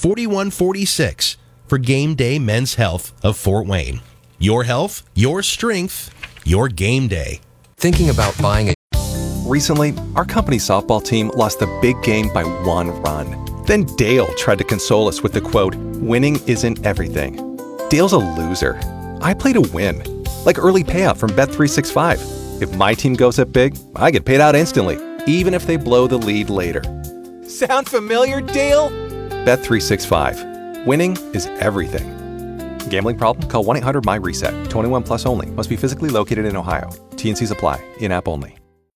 4146 for Game Day Men's Health of Fort Wayne. Your health, your strength, your game day. Thinking about buying a... Recently, our company's softball team lost the big game by 1 run. Then Dale tried to console us with the quote, "Winning isn't everything." Dale's a loser. I play to win. Like early payout from Bet365. If my team goes up big, I get paid out instantly, even if they blow the lead later. Sound familiar, Dale? Bet365. Winning is everything. Gambling problem? Call 1-800-MY-RESET. 21 plus only. Must be physically located in Ohio. T&Cs apply. In-app only.